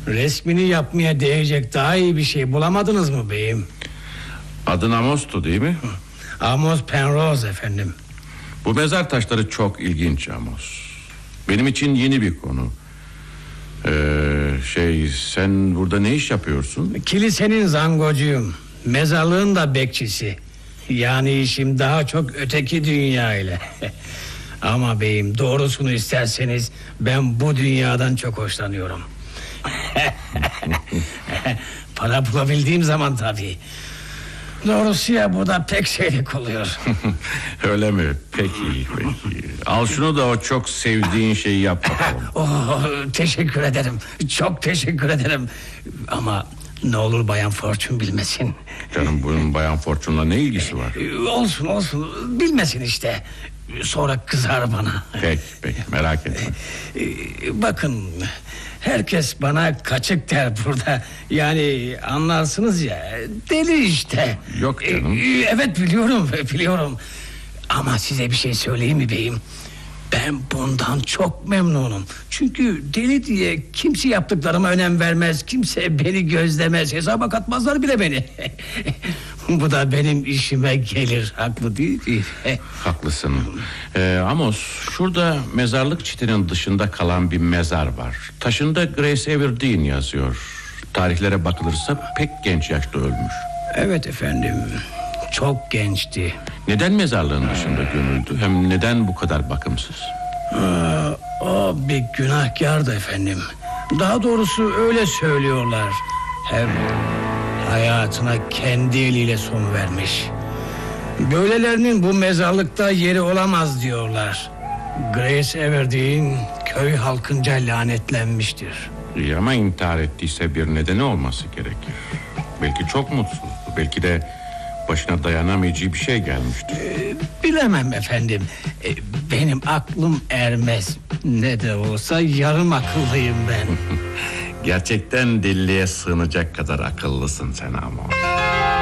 Resmini yapmaya değecek daha iyi bir şey bulamadınız mı beyim? Adın Amos'tu değil mi? Amos Penrose efendim. Bu mezar taşları çok ilginç Amos. Benim için yeni bir konu. Sen burada ne iş yapıyorsun? Kilisenin zangocuyum. Mezarlığın da bekçisi. Yani işim daha çok öteki dünya ile. Ama beyim, doğrusunu isterseniz ben bu dünyadan çok hoşlanıyorum. Para bulabildiğim zaman tabii. Doğrusu ya, burada pek şeylik oluyor. Öyle mi? Peki. Al şunu da o çok sevdiğin şeyi yap bakalım. Teşekkür ederim. Çok teşekkür ederim. Ama ne olur Bayan Fortune bilmesin. Canım, bunun Bayan Fortune'la ne ilgisi var? Olsun bilmesin işte. Sonra kızar bana. Peki merak etme. Bakın, herkes bana kaçık der burada. Yani anlarsınız ya, deli işte. Yok canım. Evet, biliyorum. Ama size bir şey söyleyeyim mi beyim? Ben bundan çok memnunum. Çünkü deli diye kimse yaptıklarıma önem vermez. Kimse beni gözlemez. Hesaba katmazlar bile beni. Bu da benim işime gelir. Haklı değil mi? Haklısın. Amos, şurada mezarlık çitinin dışında kalan bir mezar var. Taşında Grace Everdeen yazıyor. Tarihlere bakılırsa pek genç yaşta ölmüş. Evet efendim. Çok gençti. Neden mezarlığın dışında gömüldü? Hem neden bu kadar bakımsız? O bir günahkardı efendim. Daha doğrusu öyle söylüyorlar. Hem hayatına kendi eliyle son vermiş. Böylelerinin bu mezarlıkta yeri olamaz diyorlar. Grace Everdeen köy halkınca lanetlenmiştir. İyi ama intihar ettiyse bir nedeni olması gerekir. Belki çok mutsuzdu. Belki de başına dayanamayacağı bir şey gelmiştir. Bilemem efendim. Benim aklım ermez. Ne de olsa yarım akıllıyım ben. Gerçekten deliliğe sığınacak kadar akıllısın sen ama.